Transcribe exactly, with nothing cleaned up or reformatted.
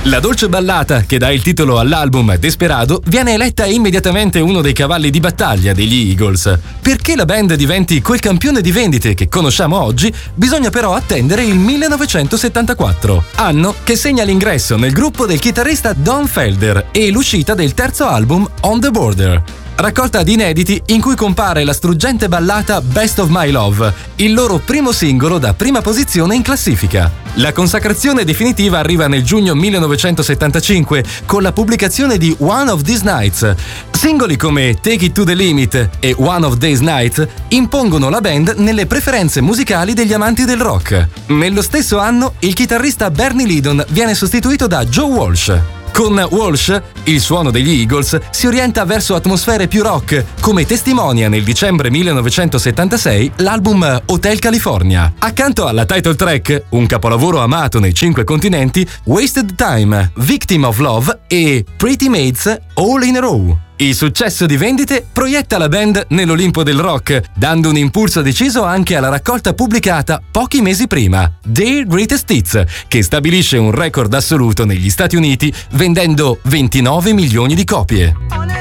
La dolce ballata, che dà il titolo all'album Desperado, viene eletta immediatamente uno dei cavalli di battaglia degli Eagles. Perché la band diventi quel campione di vendite che conosciamo oggi, bisogna però attendere il millenovecentosettantaquattro, anno che segna l'ingresso nel gruppo del chitarrista Don Felder e l'uscita del terzo album On the Border. Raccolta di inediti in cui compare la struggente ballata Best of My Love, il loro primo singolo da prima posizione in classifica. La consacrazione definitiva arriva nel giugno millenovecentosettantacinque con la pubblicazione di One of These Nights. Singoli come Take It to the Limit e One of These Nights impongono la band nelle preferenze musicali degli amanti del rock. Nello stesso anno, il chitarrista Bernie Leadon viene sostituito da Joe Walsh. Con Walsh, il suono degli Eagles si orienta verso atmosfere più rock, come testimonia nel dicembre millenovecentosettantasei l'album Hotel California. Accanto alla title track, un capolavoro amato nei cinque continenti, Wasted Time, Victim of Love e Pretty Maids All in a Row. Il successo di vendite proietta la band nell'Olimpo del rock, dando un impulso deciso anche alla raccolta pubblicata pochi mesi prima, Their Greatest Hits, che stabilisce un record assoluto negli Stati Uniti vendendo ventinove milioni di copie.